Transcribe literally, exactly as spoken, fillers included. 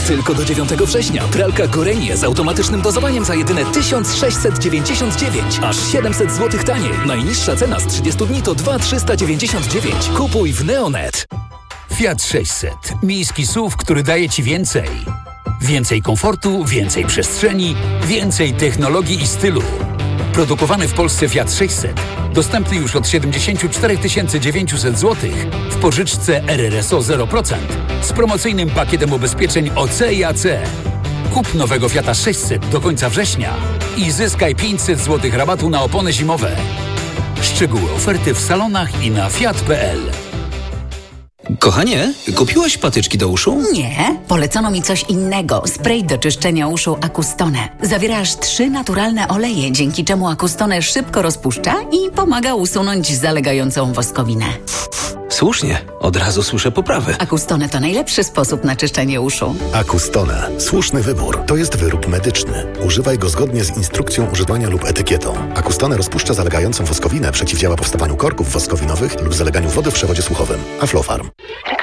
Tylko do dziewiątego września. Pralka Gorenie z automatycznym dozowaniem za jedyne tysiąc sześćset dziewięćdziesiąt dziewięć. Aż siedemset złotych taniej. Najniższa cena z trzydziestu dni to dwa tysiące trzysta dziewięćdziesiąt dziewięć. Kupuj w Neonet. Fiat sześćset. Miejski S U V, który daje Ci więcej. Więcej komfortu, więcej przestrzeni, więcej technologii i stylu. Produkowany w Polsce Fiat sześćset. Dostępny już od siedemdziesiąt cztery tysiące dziewięćset złotych w pożyczce R R S O zero procent z promocyjnym pakietem ubezpieczeń O C i A C. Kup nowego Fiata sześćset do końca września i zyskaj pięćset złotych rabatu na opony zimowe. Szczegóły oferty w salonach i na fiat kropka p l. Kochanie, kupiłaś patyczki do uszu? Nie, polecono mi coś innego. Spray do czyszczenia uszu Acustone. Zawiera aż trzy naturalne oleje, dzięki czemu Acustone szybko rozpuszcza i pomaga usunąć zalegającą woskowinę. Słusznie, od razu słyszę poprawy. Acustone to najlepszy sposób na czyszczenie uszu. Acustone. Słuszny wybór. To jest wyrób medyczny. Używaj go zgodnie z instrukcją używania lub etykietą. Acustone rozpuszcza zalegającą woskowinę, przeciwdziała powstawaniu korków woskowinowych lub zaleganiu wody w przewodzie słuchowym. Aflofarm.